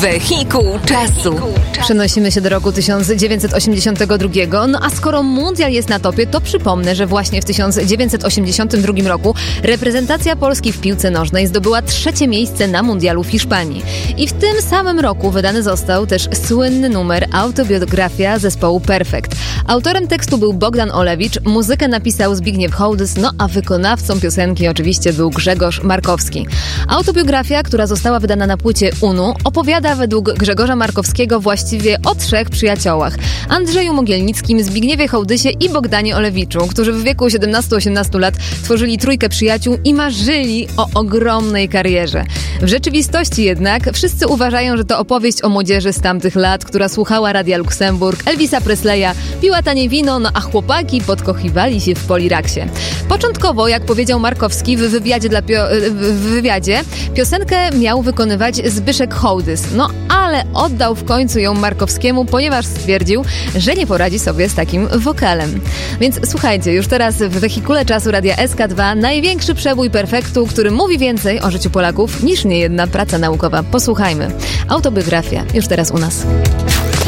Wehikuł czasu. Przenosimy się do roku 1982. No a skoro mundial jest na topie, to przypomnę, że właśnie w 1982 roku reprezentacja Polski w piłce nożnej zdobyła 3. miejsce na mundialu w Hiszpanii. I w tym samym roku wydany został też słynny numer Autobiografia zespołu Perfekt. Autorem tekstu był Bogdan Olewicz, muzykę napisał Zbigniew Hołdys, no a wykonawcą piosenki oczywiście był Grzegorz Markowski. Autobiografia, która została wydana na płycie UNU, opowiada według Grzegorza Markowskiego właściwie o 3 przyjaciołach: Andrzeju Mogielnickim, Zbigniewie Hołdysie i Bogdanie Olewiczu, którzy w wieku 17-18 lat tworzyli trójkę przyjaciół i marzyli o ogromnej karierze. W rzeczywistości jednak wszyscy uważają, że to opowieść o młodzieży z tamtych lat, która słuchała Radia Luksemburg, Elvisa Presleya, piła tanie wino, no a chłopaki podkochiwali się w Poliraksie. Początkowo, jak powiedział Markowski w wywiadzie, piosenkę miał wykonywać Zbyszek Hołdys, no ale oddał w końcu ją Markowskiemu, ponieważ stwierdził, że nie poradzi sobie z takim wokalem. Więc słuchajcie, już teraz w Wehikule Czasu Radia SK2 największy przebój Perfektu, który mówi więcej o życiu Polaków niż niejedna praca naukowa. Posłuchajmy. Autobiografia już teraz u nas.